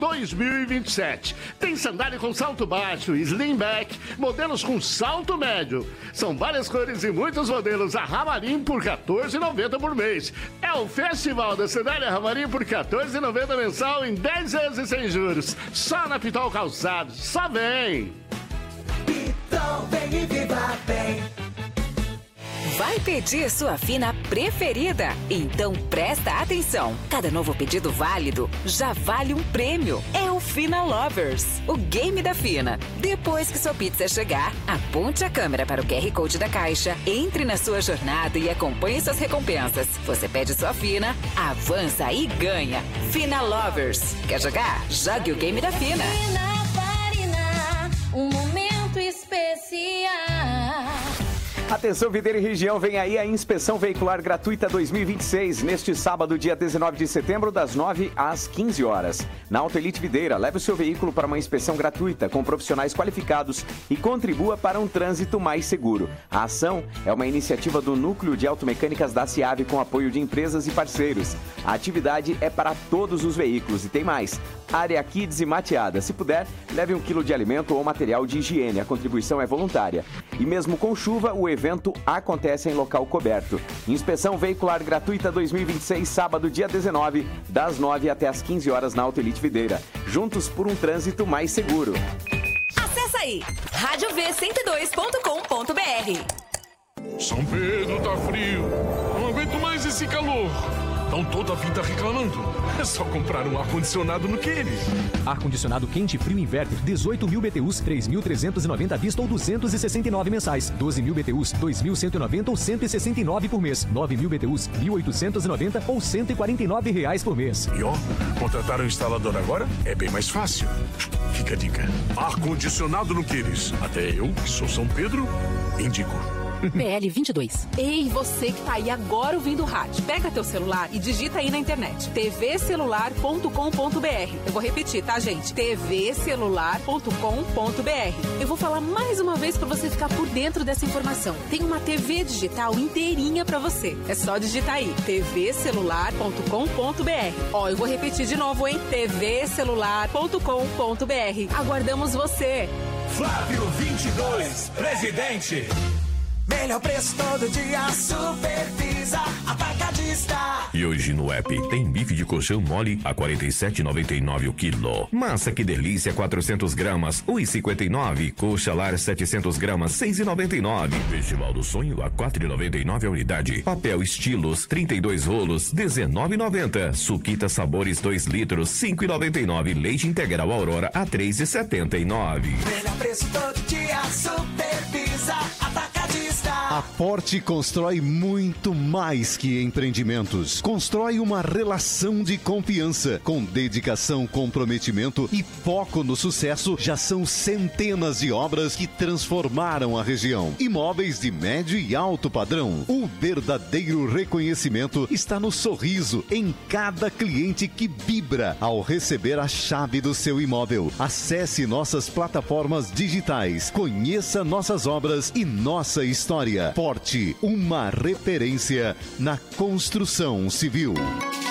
2027. Tem sandália com salto baixo, slim back, modelos com salto médio. São várias cores e muitos modelos. A Ramarim por R$ 14,90 por mês. É o Festival da Sandália Ramarim por R$ 14,90 mensal em 10 vezes sem juros. Só na Pitol Calçados. Só vem! Pitol, vem e viva bem! Vai pedir sua Fina preferida? Então presta atenção. Cada novo pedido válido já vale um prêmio. É o Fina Lovers, o game da Fina. Depois que sua pizza chegar, aponte a câmera para o QR Code da caixa, entre na sua jornada e acompanhe suas recompensas. Você pede sua Fina, avança e ganha. Fina Lovers. Quer jogar? Jogue o game da Fina. Farina, um momento especial. Atenção, Videira e região, vem aí a Inspeção Veicular Gratuita 2026, neste sábado, dia 19 de setembro, das 9 às 15 horas. Na Auto Elite Videira, leve o seu veículo para uma inspeção gratuita com profissionais qualificados e contribua para um trânsito mais seguro. A ação é uma iniciativa do Núcleo de Automecânicas da CIAV com apoio de empresas e parceiros. A atividade é para todos os veículos e tem mais. Área Kids e mateada. Se puder, leve 1 quilo de alimento ou material de higiene. A contribuição é voluntária. E mesmo com chuva, o evento acontece em local coberto. Inspeção Veicular Gratuita 2026, sábado, dia 19, das 9 até as 15 horas na Auto Elite Videira. Juntos por um trânsito mais seguro. Acesse aí, radiov102.com.br. São Pedro tá frio. Não aguento mais esse calor. Estão toda a vida reclamando. É só comprar um ar-condicionado no Queires. Ar-condicionado quente frio inverter, 18.000 BTUs, 3.390 à vista ou 269 mensais. 12.000 BTUs, 2.190 ou 169 por mês. 9.000 BTUs, 1.890 ou 149 reais por mês. E ó, contratar um instalador agora é bem mais fácil. Fica a dica. Ar-condicionado no Queires. Até eu, que sou São Pedro, indico. PL 22. Ei, você que tá aí agora ouvindo o rádio, pega teu celular e digita aí na internet tvcelular.com.br. Eu vou repetir, tá, gente? tvcelular.com.br. Eu vou falar mais uma vez para você ficar por dentro dessa informação. Tem uma TV digital inteirinha para você. É só digitar aí tvcelular.com.br. Ó, eu vou repetir de novo, hein? tvcelular.com.br. Aguardamos você. Flávio 22, presidente. Melhor preço todo dia, Superpisa, atacadista. E hoje no app tem bife de colchão mole a R$ 47,99 o quilo. Massa que delícia, 400 gramas, R$ 1,59. Coxa lar 700 gramas, R$ 6,99. Festival do Sonho a R$ 4,99 a unidade. Papel estilos, 32 rolos, R$ 19,90. Suquita sabores 2 litros, R$ 5,99. Leite integral Aurora a R$ 3,79. Melhor preço todo dia, Superpisa, atacadista. A Forte constrói muito mais que empreendimentos. Constrói uma relação de confiança. Com dedicação, comprometimento e foco no sucesso, já são centenas de obras que transformaram a região. Imóveis de médio e alto padrão. O verdadeiro reconhecimento está no sorriso em cada cliente que vibra ao receber a chave do seu imóvel. Acesse nossas plataformas digitais. Conheça nossas obras e nossa história. Forte, uma referência na construção civil.